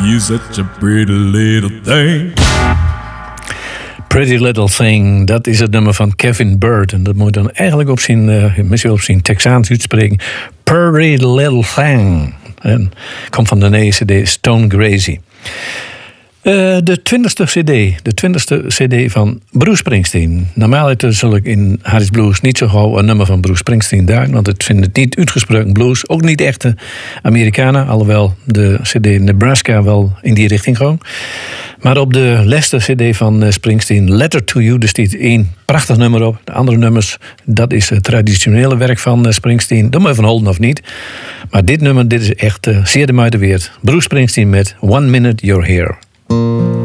you're such a pretty little thing. Pretty Little Thing, dat is het nummer van Kevin Bird. En dat moet je dan eigenlijk op zijn Texaans uitspreken. Pretty Little Thing. En komt van de nieuwe CD Stone Crazy. De 20ste CD van Bruce Springsteen. Normaal zal ik in Harris Blues niet zo gauw een nummer van Bruce Springsteen daar, want ik vind het niet uitgesproken blues. Ook niet echte Amerikanen, alhoewel de CD Nebraska wel in die richting ging. Maar op de laatste CD van Springsteen, Letter to You, er staat één prachtig nummer op. De andere nummers, dat is het traditionele werk van Springsteen. Dat moet je van holden of niet. Maar dit nummer, dit is echt zeer de moeite waard. Bruce Springsteen met One Minute You're Here.